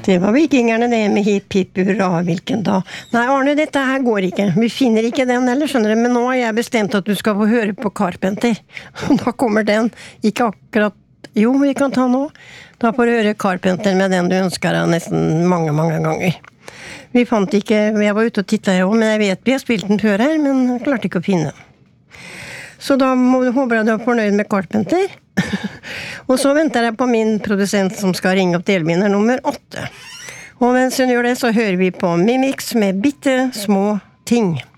Det var vikingerne det med hipp, hipp, hurra, hvilken dag. Nei, Arne, dette her går ikke. Vi finner ikke den heller, skjønner du. Men nå har jeg bestemt at du skal få høre på Carpenter. Da kommer den. Ikke akkurat... Jo, vi kan ta nå. Da får du høre Carpenter med den du ønsker deg nesten mange, mange ganger. Vi fant ikke... Jeg var ute og tittet her også, men jeg vet vi har spilt den før her, men jeg klarte ikke å finne den. Så da håper jeg du er fornøyd med Carpenter. Og så venter jeg på min produsent som skal ringe opp delvinner nummer 8. Og mens hun gjør det, så hører vi på Mimix med bitte små ting.